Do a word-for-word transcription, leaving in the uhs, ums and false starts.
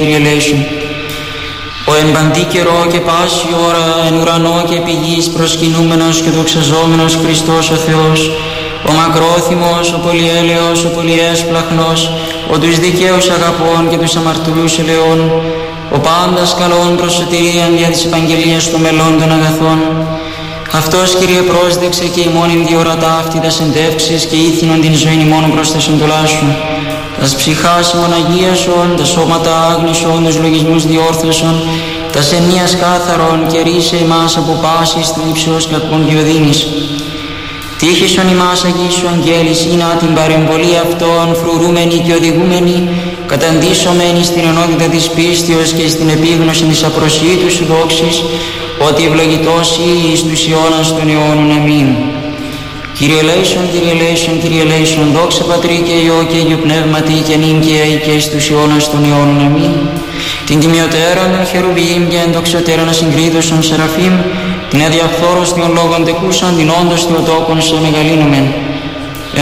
Kyrie eleison. Ο εν παντή καιρό και πάση ώρα εν ουρανό και επί γης προσκυνούμενος και δοξαζόμενος Χριστός ο Θεός, ο μακρόθυμος, ο πολυέλεος, ο πολυέσπλαχνος, ο τους δικαίους αγαπών και τους αμαρτωλούς ελεών, ο πάντας καλών προς σωτηρίαν δια της επαγγελίας των μελών των αγαθών. Αυτός, Κύριε, πρόσδεξε και ημών εν διορατά αυτή τας εντεύξεις και ήθινον την ζωήν ημών προς τα σεντολά σου. Τας ψυχάς ημών αγίασον, τα σώματα άγνησον, τους λογισμούς διόρθωσον, τας ενίας κάθαρον και ρίσε ημάς από πάσης την υψιός κακών διοδύνης. Τύχησον ημάς αγίσου αγγέλης, ήνα την παρεμβολή αυτών φρουρούμενη και οδηγούμενη, καταντήσωμένη στην ενότητα της πίστεως και στην επίγνωση της απροσίτου σου δόξης, ότι ευλογητός εις τους αιώνας των αιώνων. Αμήν. Κύριε ελέησον, Κύριε ελέησον, Κύριε ελέησον, δόξα Πατρί και Υιό και Αγίου Πνεύματι και νυν και αεί και εις τους αιώνας των αιώνων. Αμήν. Την τιμιωτέραν των χερουβίμ και ενδοξωτέραν ασυγκρίτωσον σεραφείμ, την αδιαφθόρος των λόγων τεκούσαν, την όντως θεοτόκον σε μεγαλύνομεν.